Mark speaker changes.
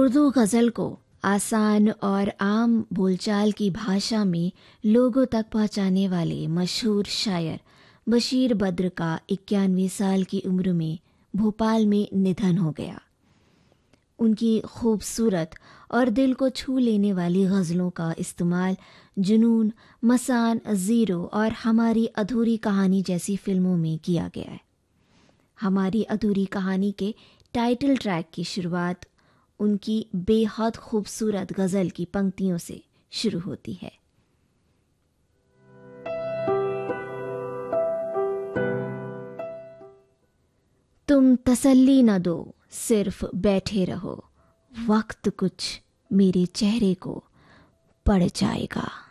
Speaker 1: उर्दू गज़ल को आसान और आम बोलचाल की भाषा में लोगों तक पहुंचाने वाले मशहूर शायर बशीर बद्र का 91 साल की उम्र में भोपाल में निधन हो गया। उनकी खूबसूरत और दिल को छू लेने वाली गज़लों का इस्तेमाल जुनून, मसान, ज़ीरो और हमारी अधूरी कहानी जैसी फिल्मों में किया गया है। हमारी अधूरी कहानी के टाइटल ट्रैक की शुरुआत उनकी बेहद खूबसूरत गज़ल की पंक्तियों से शुरू होती है। तुम तसल्ली न दो, सिर्फ बैठे रहो, वक्त कुछ मेरे चेहरे को पड़ जाएगा।